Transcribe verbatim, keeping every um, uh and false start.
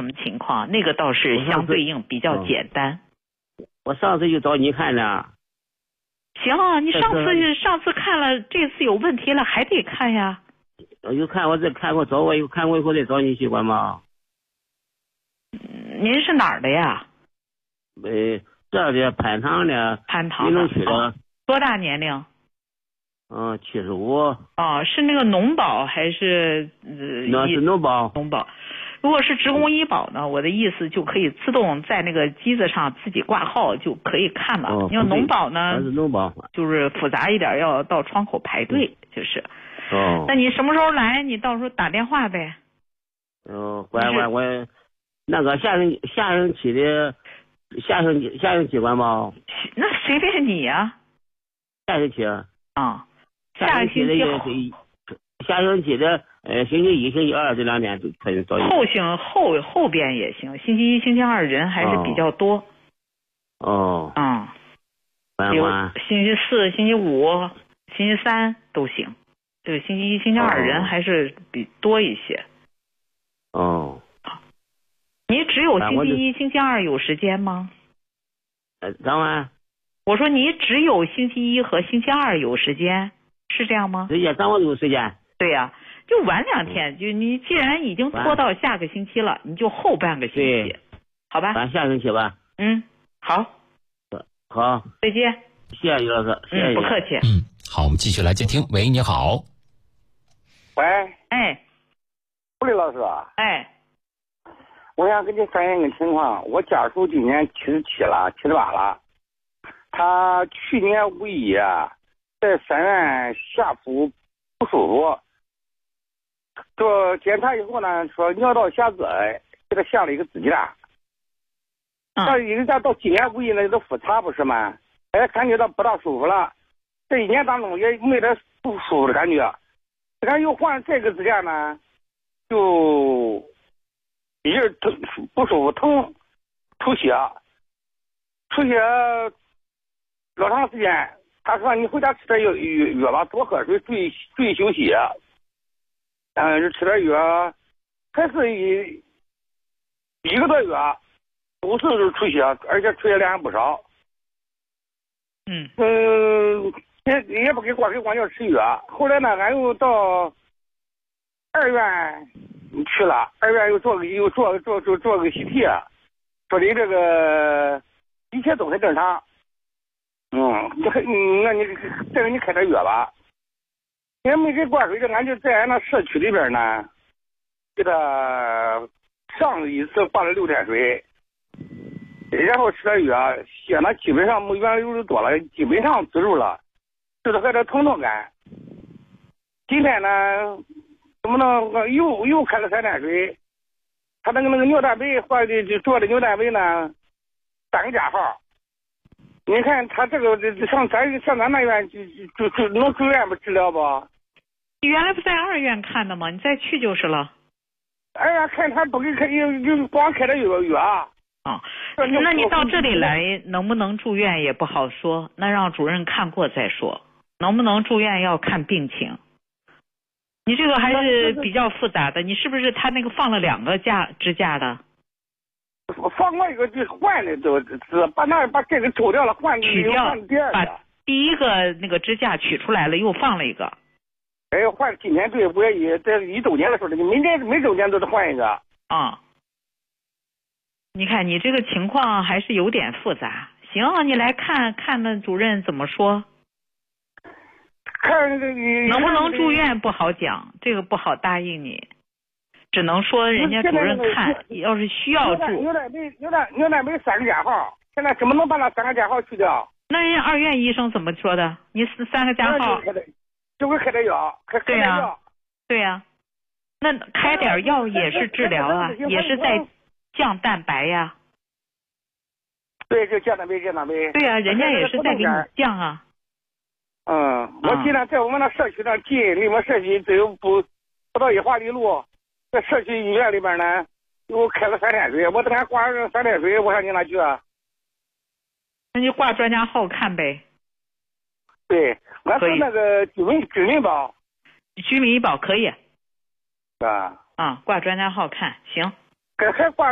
什么情况，那个倒是相对应比较简单。 我上次就找你看的。 行啊，你上次上次看了，这次有问题了还得看呀。 有看我再看过，找我有看过以后再找你去管吗？ 您是哪儿的呀？ 呃，这的潘塘的， 潘塘云龙区的、 哦。多大年龄？ 嗯，七十五。 哦，是那个农保还是？呃， 那是农保。 农保。如果是职工医保呢，我的意思就可以自动在那个机子上自己挂号就可以看了。 哦、 因为农保呢， 是农保， 就是复杂一点，要到窗口排队，就是。 哦。 那你什么时候来？你到时候打电话呗。 哦，我我我，那个下星下星期的下星期下星期管吗？ 那随便你呀、 啊。下星期。 啊。 下星期的也是。下星期的呃星期一、星期二这两天都可以找。 后星后后边也行，星期一、星期二人还是比较多。 哦。 嗯。 比如星期四、星期五、星期三都行。这个星期一、星期二人还是比多一些。 哦。 你只有星期一、星期二有时间吗？ 呃，当然。 我说你只有星期一和星期二有时间，是这样吗？ 时间，当我有时间。 对呀、啊，就晚两天。嗯、就你既然已经拖到下个星期了，你就后半个星期，好吧？ 咱下星期吧。 嗯，好。 好。 再见。 谢谢于老师，谢谢、 嗯。不客气。 嗯，好，我们继续来接听。喂，你好。 喂。 哎。 布里老师。 哎。 我想跟你反映一个情况，我家属今年七十七了，七十八了。他去年五一啊，在三院下腹不舒服，做检查以后呢，说尿道狭窄，给他下了一个支架。那人家到今年五一呢，都复查不是吗？哎，感觉到不大舒服了，这一年当中也没得不舒服的感觉。这个又换这个支架呢，就一直疼不舒服，疼出血，出血老长时间。他说你回家吃点药药吧，多喝水，注意注意休息。嗯，吃点药，还是一一个多月，都是出血，而且出血量还不少。 嗯嗯，也也不给挂给光叫吃药。后来呢，俺又到二院去了，二院又做个又做做做做个 C T， 说的这个一切都很正常。嗯，这嗯，那你再给你开点药吧。也没给挂水，这俺就在俺那社区里边呢，给他上一次挂了六天水，然后吃点药，血呢基本上没原来有的多了，基本上止住了，就是还有点疼痛感。今天呢，怎么能又又开了三天水？他那个那个尿蛋白或者就做的尿蛋白呢，三个加号。你看他这个上咱上咱那院就就就能住院不治疗不？ 你原来不在二院看的吗？你再去就是了。 二院看他不给开，就就光开点药药啊。 啊，那你到这里来能不能住院也不好说，那让主任看过再说。能不能住院要看病情。你这个还是比较复杂的，你是不是他那个放了两个架支架的？ 我放过一个就换的，都是把那把这个抽掉了，换取掉， 第二个， 把第一个那个支架取出来了，又放了一个。 哎，换今年对五月一在一周年的时候，你每年每周年都得换一个。 啊、嗯，你看你这个情况还是有点复杂。行，你来看看那主任怎么说。 看这个能不能住院不好讲，这个不好答应你。只能说人家主任看，要是需要住。 牛蛋白，牛蛋牛蛋白三个加号，现在怎么能把那三个加号去掉？ 那人家二院医生怎么说的？你三个加号， 就会开点药，开对呀、啊，对呀、啊。那开点药也是治疗啊，也是在降蛋白呀。 对，就降蛋白，降蛋白。 对呀、啊，人家也是在给你降啊。 嗯，我记得在我们那社区那近，离我社区只有不不到一华里路。在社区医院里边呢，又开了三天水，我等下挂上三天水，我上你那去啊。 那就挂专家号看呗。 对，我是那个居民居民保。 居民医保可以。 啊。 啊，挂专家号看行。 还还挂。